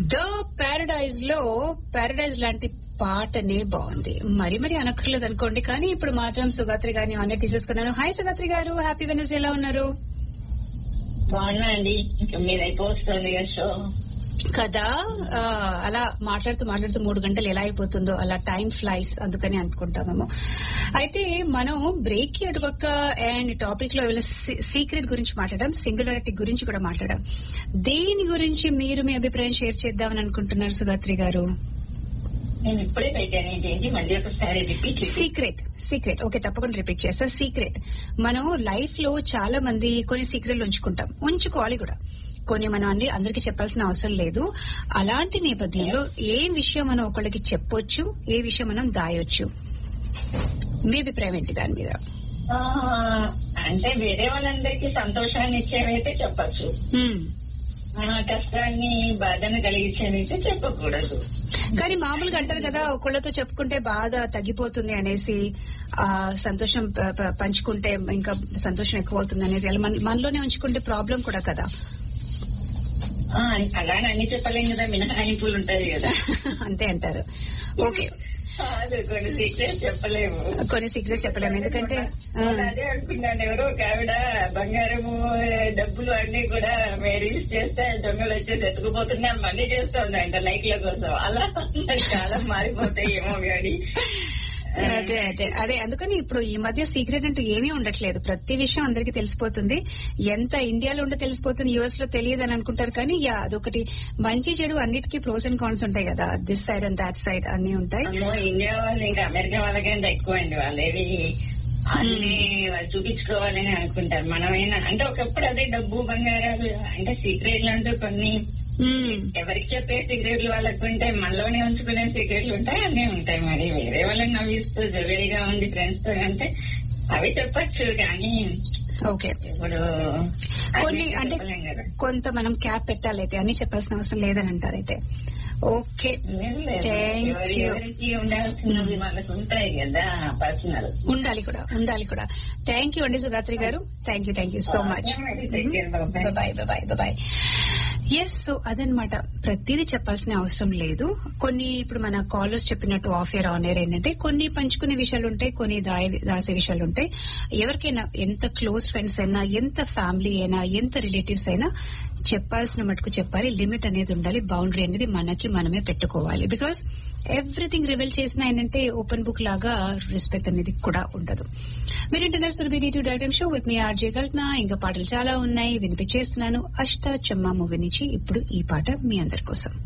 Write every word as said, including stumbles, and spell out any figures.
The paradise లో paradise లాంటి పాటనే బాగుంది. మరి మరి అనక్కర్లేదు అనుకోండి, కానీ ఇప్పుడు మాత్రం సుగాత్రి గారిని ఆనర్ తీసేసుకున్నాను. హాయ్ సుగాత్రి గారు, హ్యాపీ వెనస్డే, ఎలా ఉన్నారు? బాగున్నా అండి. మీరు అయిపోతుంది షో కదా. అలా మాట్లాడుతూ మాట్లాడుతూ మూడు గంటలు ఎలా అయిపోతుందో అలా టైం ఫ్లైస్, అందుకని అనుకుంటామేమో. అయితే మనం బ్రేక్ కి అటుపక్క అండ్ టాపిక్ లో సీక్రెట్ గురించి మాట్లాడాం, సింగులారిటీ గురించి కూడా మాట్లాడాం. దేని గురించి మీరు మీ అభిప్రాయం షేర్ చేద్దామని అనుకుంటున్నారు సుగాత్రి గారు? నేను ఇప్పుడే పెట్టాను, ఏంటి మళ్ళీ ఒకసారి రిపీట్. సీక్రెట్ సీక్రెట్ ఓకే, తప్పకుండా రిపీట్ చేస్తా. సీక్రెట్, మనం లైఫ్ లో చాలా మంది కొన్ని సీక్రెట్లు ఉంచుకుంటాం, ఉంచుకోవాలి కూడా. కొన్ని మనం అన్ని అందరికి చెప్పాల్సిన అవసరం లేదు. అలాంటి నేపథ్యంలో ఏ విషయం మనం ఒకళ్ళకి చెప్పొచ్చు, ఏ విషయం మనం దాయొచ్చు, మీ అభిప్రాయం ఏంటి దాని మీద? అంటే వేరే వాళ్ళందరికీ సంతోషాన్ని ఇచ్చేవైతే చెప్పచ్చు, కష్టాన్ని బాధను కలిగించేవైతే చెప్పకూడదు. కానీ మామూలుగా అంటారు కదా, ఒకళ్ళతో చెప్పుకుంటే బాధ తగ్గిపోతుంది అనేసి, ఆ సంతోషం పంచుకుంటే ఇంకా సంతోషం ఎక్కువ అవుతుంది అనేసి, అలా మనలోనే ఉంచుకుంటే ప్రాబ్లం కూడా కదా. అలానే అన్ని చెప్పలేం కదా, మినహాయింపులు ఉంటాయి కదా. అంతే అంటారు. ఓకే, కొన్ని సీక్రెట్స్ చెప్పలేము, కొన్ని సీక్రెట్స్ చెప్పలేము. ఎందుకంటే అదే అనుకున్నాను, ఎవరో ఒక ఆవిడ బంగారము డబ్బులు అన్ని కూడా రీల్స్ చేస్తే దొంగలు వచ్చేసి ఎత్తుకుపోతున్నారు, మనీ చేస్తుందంట లైక్ల కోసం. అలా చాలా మారిపోతాయి ఏమో కానీ. అదే అదే అదే అందుకని ఇప్పుడు ఈ మధ్య సీక్రెట్ అంటూ ఏమీ ఉండట్లేదు, ప్రతి విషయం అందరికీ తెలిసిపోతుంది. ఎంత ఇండియాలో ఉంటే తెలిసిపోతుంది, యుఎస్ లో తెలియదు అని అనుకుంటారు. కానీ యా, అదొకటి మంచి చెడు అన్నిటికీ ప్రోస్ అండ్ కాన్స్ ఉంటాయి కదా, this side and that side అన్ని ఉంటాయి. ఇండియా వాళ్ళు ఇంకా అమెరికా వాళ్ళకంటే ఎక్కువ అండి, వాళ్ళేవి అన్ని చూపించుకోవాలని అనుకుంటారు. మనమైనా అంటే ఒకప్పుడు అదే డబ్బు బంగారాలు అంటే సీక్రెట్లు అంటూ కొన్ని ఎవరికి చెప్పే సీక్రెట్లు వాళ్ళకు ఉంటాయి, మనలోనే ఉంచుకునే సీక్రెట్లు ఉంటాయి, అన్నీ ఉంటాయి. మరి వేరే వాళ్ళని నవ్విస్తూ జవేరిగా ఉంది ఫ్రెండ్స్ తో అంటే అవి చెప్పచ్చు. కానీ ఓకే, ఇప్పుడు కొన్ని అంటే కొంత మనం క్యాప్ పెట్టాలి, అయితే అన్ని చెప్పాల్సిన అవసరం లేదని అంటారు. అయితే ఓకే, ఉండాల్సినవి మనకు ఉంటాయి కదా పర్సనల్, ఉండాలి కూడా ఉండాలి కూడా. థ్యాంక్ యూ అండి సుగాత్రి గారు, thank you thank you so much. Bye bye bye. Yes, so అదనమాట, ప్రతిదీ చెప్పాల్సిన అవసరం లేదు. కొన్ని ఇప్పుడు మన కాలర్స్ చెప్పినట్టు ఆఫ్ ఎయిర్ ఆన్ ఎయిర్ ఏంటంటే కొన్ని పంచుకునే విషయాలు ఉంటాయి, కొన్ని దాసే విషయాలు ఉంటాయి. ఎవరికైనా ఎంత క్లోజ్ ఫ్రెండ్స్ అయినా, ఎంత ఫ్యామిలీ అయినా, ఎంత రిలేటివ్స్ అయినా చెప్పాల్సిన మటుకు చెప్పాలి. లిమిట్ అనేది ఉండాలి, బౌండరీ అనేది మనకి మనమే పెట్టుకోవాలి. బికాస్ ఎవ్రీథింగ్ రివీల్ చేసిన ఏంటంటే ఓపెన్ బుక్ లాగా రెస్పెక్ట్ అనేది కూడా ఉండదు. మీరింటున్నారు Surabhi D two direct show with me RJ కల్పన. ఇంకా పాటలు చాలా ఉన్నాయి, వినిపించేస్తున్నాను. అష్టాచమ్మా మూవీ నుంచి ఇప్పుడు ఈ పాట మీ అందరి కోసం.